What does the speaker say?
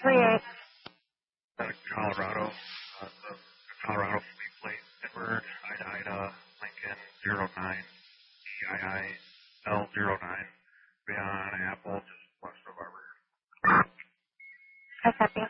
Colorado, the Colorado fleet plate, Edward, Ida, Lincoln, 09, EII, L09, beyond Apple, just west of Arbor. I copy.